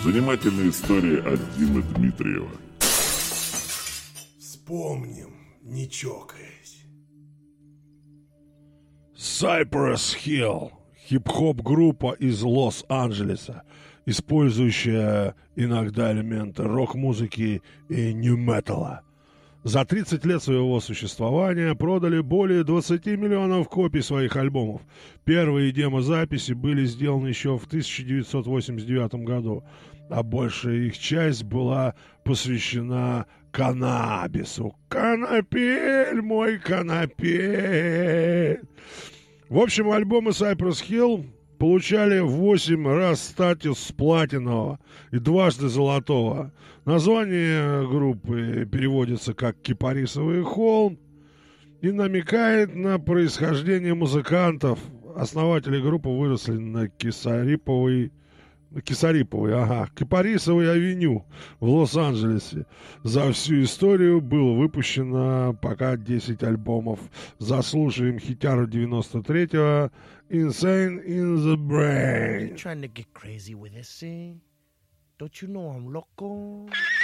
Занимательные истории от Димы Дмитриева. Вспомним, не чокаясь. Cypress Hill. Хип-хоп-группа из Лос-Анджелеса, использующая иногда элементы рок-музыки и нью-металла. За 30 лет своего существования продали более 20 миллионов копий своих альбомов. Первые демозаписи были сделаны еще в 1989 году, а большая их часть была посвящена каннабису. «Конопель, мой конопель!» В общем, альбомы Cypress Hill получали 8 раз статус платинового и дважды золотого. Название группы переводится как «Кипарисовый холм» и намекает на происхождение музыкантов. Основатели группы выросли на Кипарисовой авеню в Лос-Анджелесе. За всю историю было выпущено пока 10 альбомов. Заслушаем хитяру 93-го «Insane in the Brain». Trying to get crazy with this, see? Don't you know I'm loco?